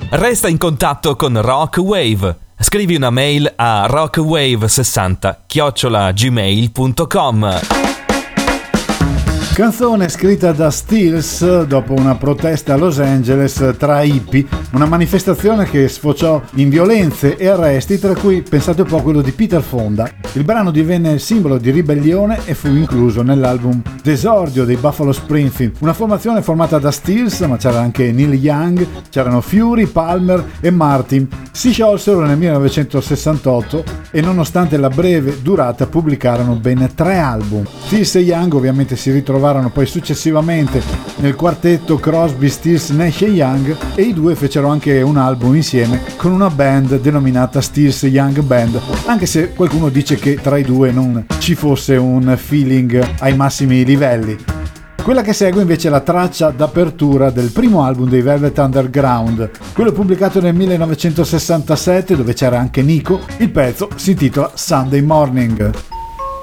Resta in contatto con Rock Wave. Scrivi una mail a rockwave60@gmail.com. Canzone scritta da Stills dopo una protesta a Los Angeles tra hippie, una manifestazione che sfociò in violenze e arresti, tra cui, pensate un po', quello di Peter Fonda. Il brano divenne simbolo di ribellione e fu incluso nell'album d'esordio dei Buffalo Springfield, una formazione formata da Stills, ma c'era anche Neil Young, c'erano Fury, Palmer e Martin. Si sciolsero nel 1968 e nonostante la breve durata pubblicarono ben 3 album. Stills e Young ovviamente si ritrovarono poi successivamente nel quartetto Crosby, Stills, Nash e Young, e i due fecero anche un album insieme con una band denominata Stills Young Band, anche se qualcuno dice che tra i due non ci fosse un feeling ai massimi livelli. Quella che segue invece è la traccia d'apertura del primo album dei Velvet Underground, quello pubblicato nel 1967, dove c'era anche Nico. Il pezzo si intitola Sunday Morning.